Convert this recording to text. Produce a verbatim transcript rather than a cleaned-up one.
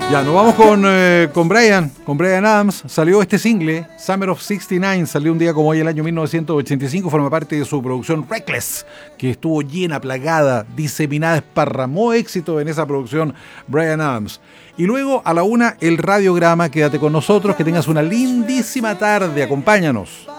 Ya, nos vamos con, eh, con Bryan, con Bryan Adams. Salió este single, Summer of sesenta y nueve, salió un día como hoy, el año mil novecientos ochenta y cinco, forma parte de su producción Reckless, que estuvo llena, plagada, diseminada, esparramó éxito en esa producción Bryan Adams. Y luego, a la una, el radiograma. Quédate con nosotros, que tengas una lindísima tarde, acompáñanos.